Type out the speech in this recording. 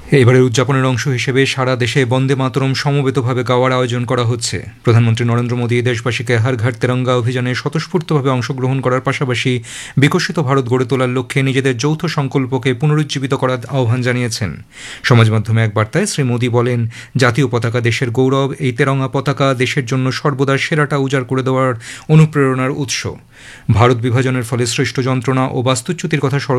এবারের উদযাপনের অংশ হিসেবে সারা দেশে বন্দে মাতরম সমবেতভাবে গাওয়ার আয়োজন করা হচ্ছে। প্রধানমন্ত্রী নরেন্দ্র মোদী দেশবাসীকে হর ঘর তেরঙ্গা অভিযানে স্বতঃস্ফূর্তভাবে অংশগ্রহণ করার পাশাপাশি বিকশিত ভারত গড়ে তোলার লক্ষ্যে নিজেদের যৌথ সংকল্পকে পুনরুজ্জীবিত করার আহ্বান জানিয়েছেন। সমাজ মাধ্যমে এক বার্তায় শ্রী মোদী বলেন, জাতীয় পতাকা দেশের গৌরব, এই তেরঙ্গা পতাকা দেশের জন্য সর্বদা সেরাটা উজাড় করে দেওয়ার অনুপ্রেরণার উৎস। ভারত বিভাজনের ফলে সৃষ্ট যন্ত্রণা ও বাস্তুচ্যুতির কথা